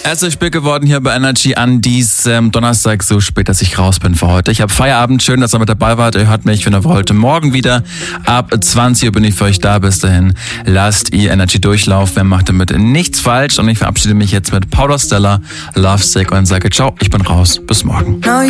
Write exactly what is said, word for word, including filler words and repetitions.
Es ist spät geworden hier bei Energy an diesem Donnerstag, so spät, dass ich raus bin für heute. Ich habe Feierabend, schön, dass ihr mit dabei wart. Ihr hört mich für heute Morgen wieder. Ab zwanzig Uhr bin ich für euch da. Bis dahin lasst ihr Energy durchlaufen. Wer macht damit nichts falsch? Und ich verabschiede mich jetzt mit Paula Stella, Love Sick und sage ciao, ich bin raus. Bis morgen.